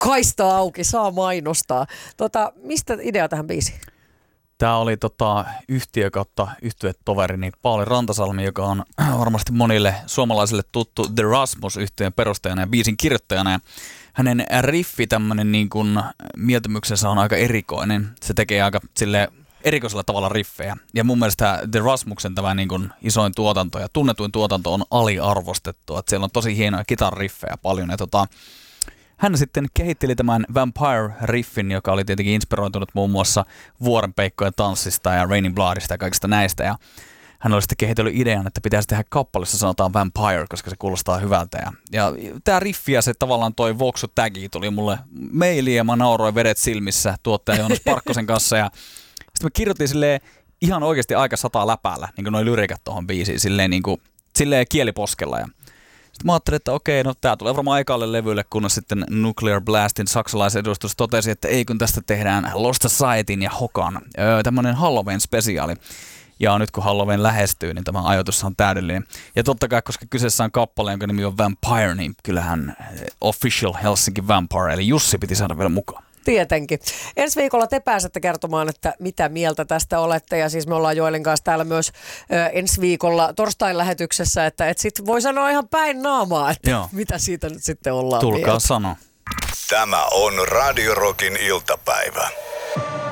Kaista auki, saa mainostaa. Mistä idea tähän biisiin? Tämä oli yhtiö kautta yhtyetoverini Pauli Rantasalmi, joka on varmasti monille suomalaisille tuttu The Rasmus-yhtiön perustajana ja biisin kirjoittajana. Ja hänen riffi tämmöinen niin kuin mieltymyksensä on aika erikoinen. Se tekee aika silleen erikoisella tavalla riffejä. Ja mun mielestä The Rasmuksen tämä niin kuin isoin tuotanto ja tunnetuin tuotanto on aliarvostettu. Että siellä on tosi hienoja kitarariffejä paljon. Ja hän sitten kehitteli tämän Vampire-riffin, joka oli tietenkin inspiroitunut muun muassa Vuorenpeikkojen tanssista ja Raining Bloodista ja kaikista näistä. Ja hän oli sitten kehitellyt idean, että pitäisi tehdä kappaleessa sanotaan Vampire, koska se kuulostaa hyvältä. Ja tämä riffi ja se tavallaan toi Voxu-tagi tuli mulle mailiin ja mä nauroin vedet silmissä tuottaja Joonas Parkkosen kanssa. Ja sitten me kirjoitin silleen ihan oikeasti aika 100 läpäällä, niin kuin noi lyrikat tuohon biisiin, silleen kieliposkella. Ja sitten mä ajattelin, että okei, no tää tulee varmaan aikalle levylle, kunnes sitten Nuclear Blastin saksalaisedustus totesi, että ei kun tästä tehdään Lost Societyn ja Hokan, tämmönen Halloween-spesiaali. Ja nyt kun Halloween lähestyy, niin tämä ajoitus on täydellinen. Ja totta kai, koska kyseessä on kappale, jonka nimi on Vampire, niin kyllähän Official Helsinki Vampire, eli Jussi piti saada vielä mukaan. Tietenkin. Ensi viikolla te pääsette kertomaan, että mitä mieltä tästä olette. Ja siis me ollaan Joelin kanssa täällä myös ensi viikolla torstain lähetyksessä, että sit voi sanoa ihan päin naamaa, että joo, mitä siitä nyt sitten ollaan Tulkaa mieltä. Sano. Tämä on Radio Rockin iltapäivä.